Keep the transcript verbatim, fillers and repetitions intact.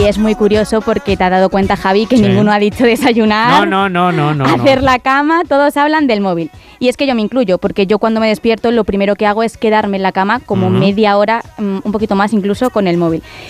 Y es muy curioso porque te has dado cuenta, Javi, que Sí. ninguno ha dicho desayunar, No, no, no, no, no. hacer no. la cama, todos hablan del móvil. Y es que yo me incluyo, porque yo cuando me despierto lo primero que hago es quedarme en la cama como Ujú. media hora, mm, un poquito más incluso, con el móvil.